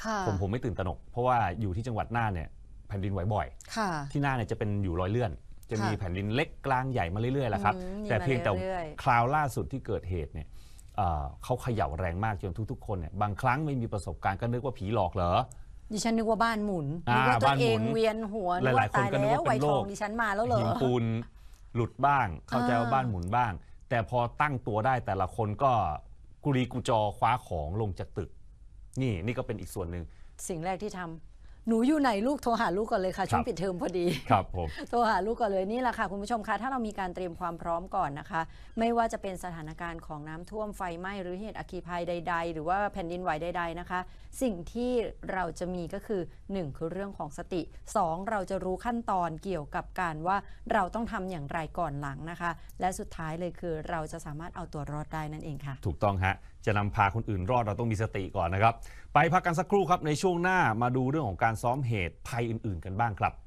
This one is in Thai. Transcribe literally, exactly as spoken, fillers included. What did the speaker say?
ผมผมไม่ตื่นตระหนกเพราะว่าอยู่ที่จังหวัดน่านเนี่ยแผ่นดินไหวบ่อยที่น่านเนี่ยจะเป็นอยู่รอยเลื่อนจะมีแผ่นดินเล็กกลางใหญ่มาเรื่อยๆแล้วครับแต่เพียงแต่คราวล่าสุดที่เกิดเหตุเนี่ยเขาเขย่าแรงมากจนทุกๆคนเนี่ยบางครั้งไม่มีประสบการณ์ก็นึกว่าผีหลอกเหรอดิฉันนึกว่าบ้านหมุนนึกว่าตัวเองเวียนหัวนึกว่าตายแล้วไวทองดิฉันมาแล้วเหรอหินปูนหลุดบ้างเข้าใจว่าบ้านหมุนบ้างแต่พอตั้งตัวได้แต่ละคนก็กุลีกุจอคว้าของลงจากตึกนี่นี่ก็เป็นอีกส่วนหนึ่งสิ่งแรกที่ทำหนูอยู่ไหนลูกโทรหาลูกก่อนเลยค่ะช่วงปิดเทอมพอดีครับผมโทรหาลูกก่อนเลยนี่แหละค่ะคุณผู้ชมคะถ้าเรามีการเตรียมความพร้อมก่อนนะคะไม่ว่าจะเป็นสถานการณ์ของน้ำท่วมไฟไหม้หรือเหตุอัคคีภัยใดๆหรือว่าแผ่นดินไหวใดๆนะคะสิ่งที่เราจะมีก็คือหนึ่งคือเรื่องของสติสองเราจะรู้ขั้นตอนเกี่ยวกับการว่าเราต้องทำอย่างไรก่อนหลังนะคะและสุดท้ายเลยคือเราจะสามารถเอาตัวรอดได้นั่นเองค่ะถูกต้องฮะจะนำพาคนอื่นรอดเราต้องมีสติก่อนนะครับไปพักกันสักครู่ครับในช่วงหน้ามาดูเรื่องของการซ้อมเหตุภัยอื่นๆกันบ้างครับ